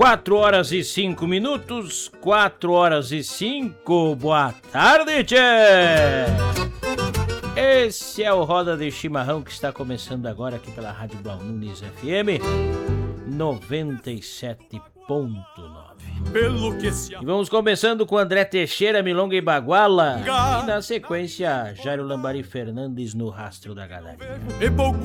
4 horas e 5 minutos, 4 horas e 5, boa tarde, tchê! Esse é o Roda de Chimarrão que está começando agora aqui pela Rádio Blau Nunes FM 97.9. E vamos começando com André Teixeira, Milonga e Baguala. E na sequência, Jairo Lambari Fernandes no Rastro da Galeria.